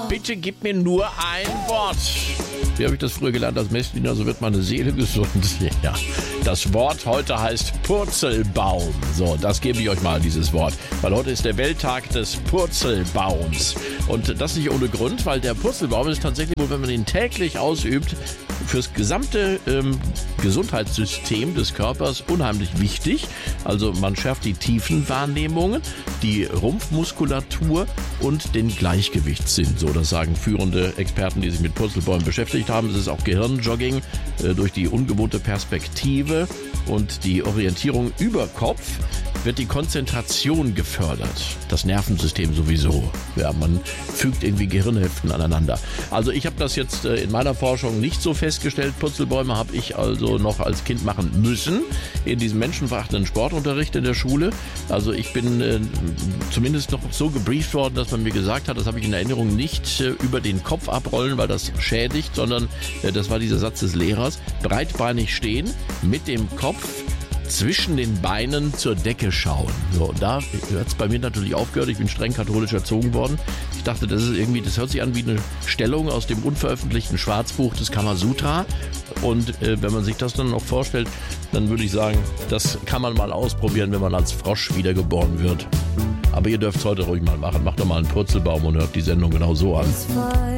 Bitte gib mir nur ein Wort. Wie habe ich das früher gelernt? Als Messdiener, so wird meine Seele gesund. Ja, das Wort heute heißt Purzelbaum. So, das gebe ich euch mal, dieses Wort. Weil heute ist der Welttag des Purzelbaums. Und das nicht ohne Grund, weil der Purzelbaum ist tatsächlich, wenn man ihn täglich ausübt, fürs gesamte Gesundheitssystem des Körpers unheimlich wichtig. Also man schärft die Tiefenwahrnehmungen, die Rumpfmuskulatur und den Gleichgewichtssinn. So, das sagen führende Experten, die sich mit Purzelbäumen beschäftigt haben. Es ist auch Gehirnjogging durch die ungewohnte Perspektive und die Orientierung über Kopf wird die Konzentration gefördert. Das Nervensystem sowieso. Ja, man fügt irgendwie Gehirnhälften aneinander. Also ich habe das jetzt in meiner Forschung nicht so festgestellt. Purzelbäume habe ich also noch als Kind machen müssen in diesem menschenverachtenden Sportunterricht in der Schule. Also ich bin zumindest noch so gebrieft worden, dass man mir gesagt hat, das habe ich in Erinnerung, nicht über den Kopf abrollen, weil das schädigt, sondern das war dieser Satz des Lehrers, breitbeinig stehen, mit dem Kopf zwischen den Beinen zur Decke schauen. So, da hat es bei mir natürlich aufgehört. Ich bin streng katholisch erzogen worden. Ich dachte, das hört sich an wie eine Stellung aus dem unveröffentlichten Schwarzbuch des Kamasutra. Und wenn man sich das dann noch vorstellt, dann würde ich sagen, das kann man mal ausprobieren, wenn man als Frosch wiedergeboren wird. Aber ihr dürft es heute ruhig mal machen. Macht doch mal einen Purzelbaum und hört die Sendung genau so an.